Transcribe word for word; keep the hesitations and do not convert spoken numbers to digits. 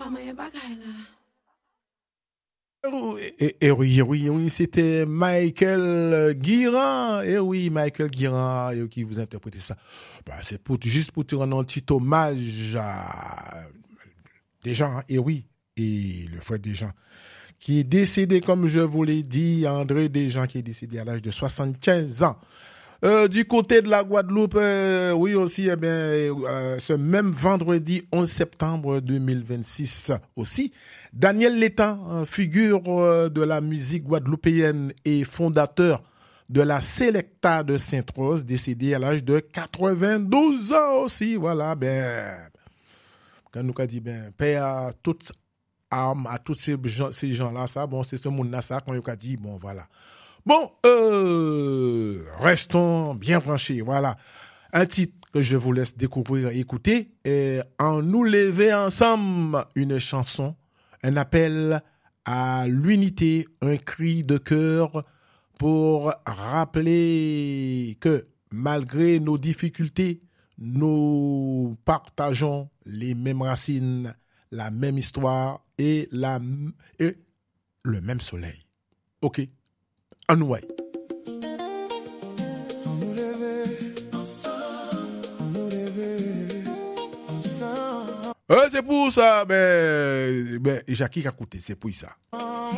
Et, et oui, oui, oui, c'était Michael Guiran. Et oui, Michael Guiran et qui vous interprétait ça. Bah, c'est pour, juste pour te rendre un petit hommage à Desjans, hein, et oui, et le frère Desjans, qui est décédé, comme je vous l'ai dit, André Desjans, qui est décédé à l'âge de soixante-quinze ans. Euh, du côté de la Guadeloupe, euh, oui aussi, eh bien, euh, ce même vendredi onze septembre deux mille vingt-six aussi, Daniel Létang, figure euh, de la musique guadeloupéenne et fondateur de la Selecta de Sainte-Rose, décédé à l'âge de quatre-vingt-douze ans aussi. Voilà, ben, quand nous a dit, ben, paix à toutes armes, à tous ces gens, ces gens-là, ça, bon, c'est ce monde-là, ça, quand il a dit, bon, voilà. Bon, euh, restons bien branchés. Voilà. Un titre que je vous laisse découvrir et écouter. Et en nous lever ensemble, une chanson, un appel à l'unité, un cri de cœur pour rappeler que malgré nos difficultés, nous partageons les mêmes racines, la même histoire et, la, et le même soleil. OK? Anouaï. On nous lève ensemble, on nous lève ensemble. Euh, c'est pour ça, mais, mais Jackie a coûté, c'est pour ça.